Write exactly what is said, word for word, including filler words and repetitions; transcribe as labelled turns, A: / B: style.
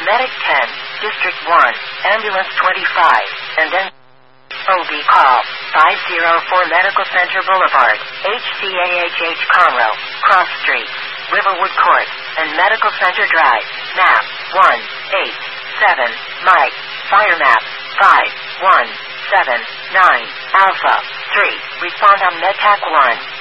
A: Medic ten, District one, Ambulance twenty-five, and then O B call five oh four Medical Center Boulevard, H C A H H Conroe, Cross Street, Riverwood Court, and Medical Center Drive. Map one eight seven, Mike. Fire map five one seven nine, Alpha three. Respond on MedTac one.